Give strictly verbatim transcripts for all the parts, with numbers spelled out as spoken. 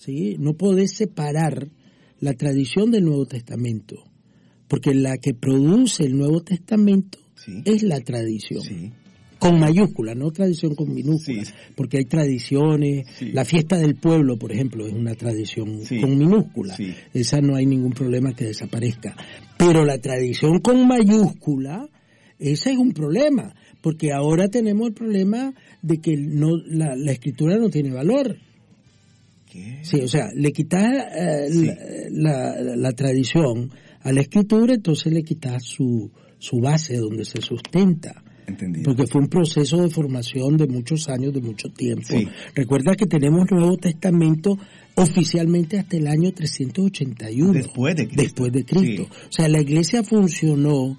¿sí? No podés separar la tradición del Nuevo Testamento, porque la que produce el Nuevo Testamento sí. es la tradición. Sí. Con mayúscula, no tradición con minúscula, sí. porque hay tradiciones, sí. la fiesta del pueblo, por ejemplo, es una tradición sí. con minúscula, sí. esa no hay ningún problema que desaparezca, pero la tradición con mayúscula, ese es un problema, porque ahora tenemos el problema de que no la, la escritura no tiene valor. ¿Qué? Sí, o sea, le quitas eh, sí. la, la, la tradición a la escritura, entonces le quitas su, su base donde se sustenta. Entendido. Porque fue un proceso de formación de muchos años, de mucho tiempo. Sí. Recuerda que tenemos Nuevo Testamento oficialmente hasta el año trescientos ochenta y uno. Después de Cristo. Después de Cristo. Sí. O sea, la iglesia funcionó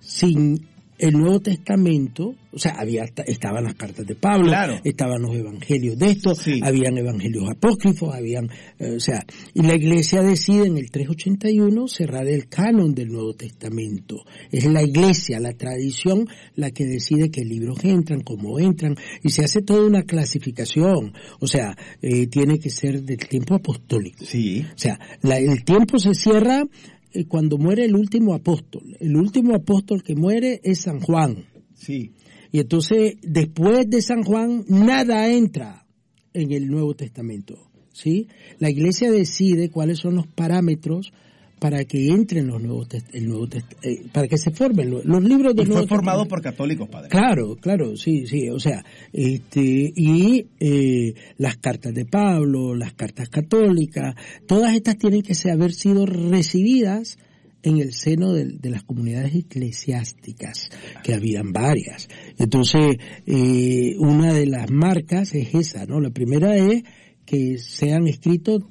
sin el Nuevo Testamento, o sea, había estaban las cartas de Pablo, claro. estaban los evangelios de estos, sí. habían evangelios apócrifos, habían, eh, o sea, y la iglesia decide en el trescientos ochenta y uno cerrar el canon del Nuevo Testamento. Es la iglesia, la tradición, la que decide qué libros entran, cómo entran, y se hace toda una clasificación. O sea, eh, tiene que ser del tiempo apostólico. Sí. O sea, la, el tiempo se cierra cuando muere el último apóstol. El último apóstol que muere es San Juan. Sí. Y entonces, después de San Juan, nada entra en el Nuevo Testamento. ¿Sí? La iglesia decide cuáles son los parámetros para que entren los nuevos el nuevo eh, para que se formen los, los libros del y Nuevo fue formado por católicos, padre. Claro, claro, sí, sí, o sea, este y eh, las cartas de Pablo, las cartas católicas, todas estas tienen que ser, haber sido recibidas en el seno de, de las comunidades eclesiásticas, que habían varias. Entonces, eh, una de las marcas es esa, ¿no? La primera es que sean escritos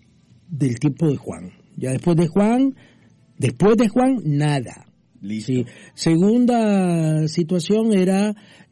del tiempo de Juan. Ya después de Juan, después de Juan, nada. Listo. Sí. Segunda situación era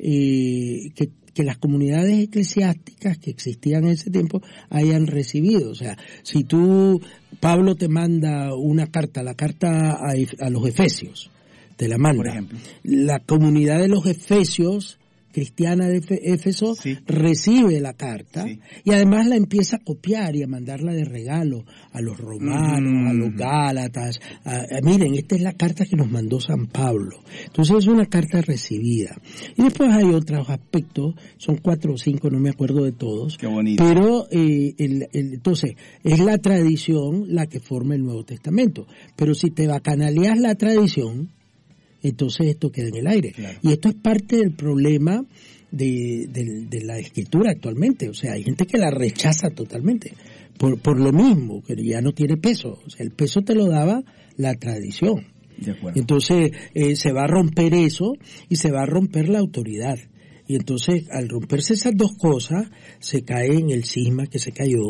eh, que, que las comunidades eclesiásticas que existían en ese tiempo hayan recibido. O sea, si tú, Pablo te manda una carta, la carta a, a los Efesios, te la manda. Por ejemplo. La comunidad de los Efesios, cristiana de Éfeso, sí. recibe la carta sí. y además la empieza a copiar y a mandarla de regalo a los romanos, mm. a los gálatas. A, a, miren, esta es la carta que nos mandó San Pablo. Entonces es una carta recibida. Y después hay otros aspectos, son cuatro o cinco, no me acuerdo de todos. Qué bonito. Pero eh, el, el, entonces es la tradición la que forma el Nuevo Testamento. Pero si te bacanaleas la tradición, entonces esto queda en el aire. Claro. Y esto es parte del problema de, de, de la escritura actualmente. O sea, hay gente que la rechaza totalmente por, por lo mismo, que ya no tiene peso. O sea, el peso te lo daba la tradición. De acuerdo. Entonces eh, se va a romper eso y se va a romper la autoridad. Y entonces, al romperse esas dos cosas, se cae en el cisma que se cayó.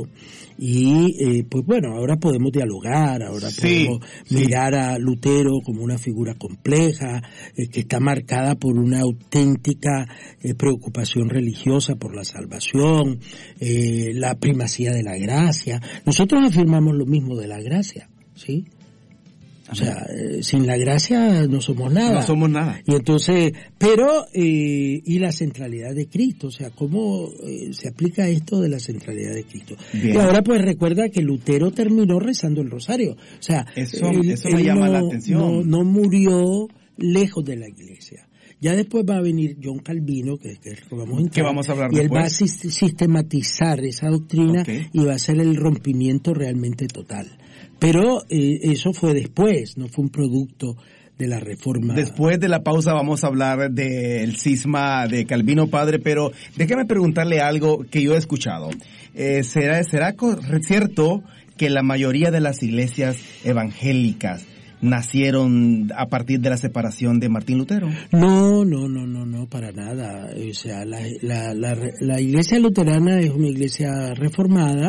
Y, eh, pues bueno, ahora podemos dialogar, ahora sí, podemos sí. mirar a Lutero como una figura compleja, eh, que está marcada por una auténtica eh, preocupación religiosa por la salvación, eh, la primacía de la gracia. Nosotros afirmamos lo mismo de la gracia, ¿sí? O sea, eh, sin la gracia no somos nada. No somos nada. Y entonces, pero, eh, y la centralidad de Cristo, o sea, ¿cómo eh, se aplica esto de la centralidad de Cristo? Bien. Y ahora pues recuerda que Lutero terminó rezando el rosario. O sea, eso, él, eso me él llama no, la atención. No, no murió lejos de la iglesia. Ya después va a venir John Calvino, que, que vamos a entrar, que vamos a hablar y él después. va a sistematizar esa doctrina okay. y va a ser el rompimiento realmente total. Pero eh, eso fue después, no fue un producto de la reforma. Después de la pausa vamos a hablar del cisma de Calvino, padre, pero déjeme preguntarle algo que yo he escuchado. Eh, ¿será, será cierto que la mayoría de las iglesias evangélicas nacieron a partir de la separación de Martín Lutero? No, no, no, no, no, para nada. O sea, la, la, la, la iglesia luterana es una iglesia reformada,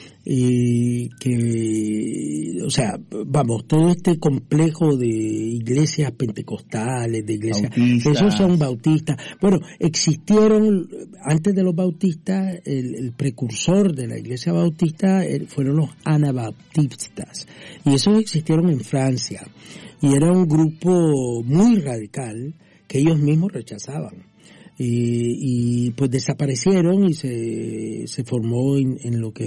y que, o sea, vamos, todo este complejo de iglesias pentecostales, de iglesias, bautistas. Esos son bautistas. Bueno, existieron, antes de los bautistas, el, el precursor de la iglesia bautista fueron los anabautistas, y esos existieron en Francia, y era un grupo muy radical que ellos mismos rechazaban. Y, y pues desaparecieron y se, se formó en, en lo que